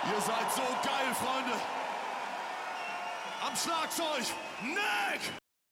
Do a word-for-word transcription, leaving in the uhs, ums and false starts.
Ihr seid so geil, Freunde. Am Schlagzeug, Nick!